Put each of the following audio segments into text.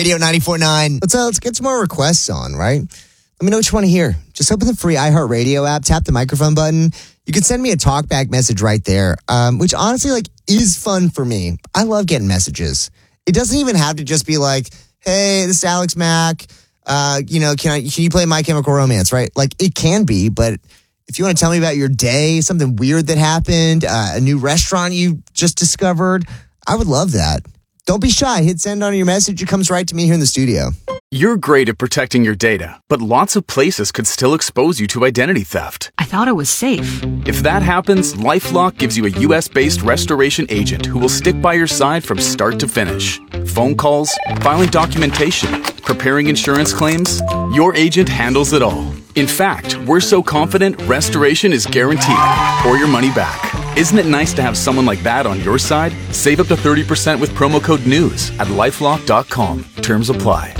Radio 94.9. Let's get some more requests on, right? Let me know what you want to hear. Just open the free iHeartRadio app, tap the microphone button. You can send me a talkback message right there, which honestly, is fun for me. I love getting messages. It doesn't even have to just be like, hey, this is Alex Mack. Can you play My Chemical Romance, right? It can be, but if you want to tell me about your day, something weird that happened, a new restaurant you just discovered, I would love that. Don't be shy. Hit send on your message. It comes right to me here in the studio. You're great at protecting your data, but lots of places could still expose you to identity theft. I thought it was safe. If that happens, LifeLock gives you a U.S.-based restoration agent who will stick by your side from start to finish. Phone calls, filing documentation, preparing insurance claims, your agent handles it all. In fact, we're so confident restoration is guaranteed or your money back. Isn't it nice to have someone like that on your side? Save up to 30% with promo code NEWS at LifeLock.com. Terms apply.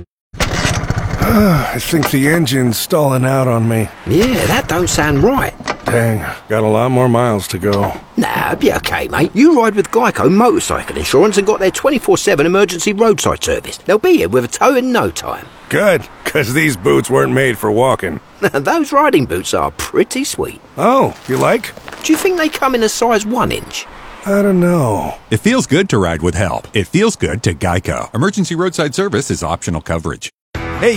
I think the engine's stalling out on me. Yeah, that don't sound right. Dang, got a lot more miles to go. Nah, be okay, mate. You ride with Geico Motorcycle Insurance and got their 24/7 emergency roadside service. They'll be here with a tow in no time. Good, because these boots weren't made for walking. Those riding boots are pretty sweet. Oh, you like? Do you think they come in a size 1 inch? I don't know. It feels good to ride with help. It feels good to Geico. Emergency roadside service is optional coverage.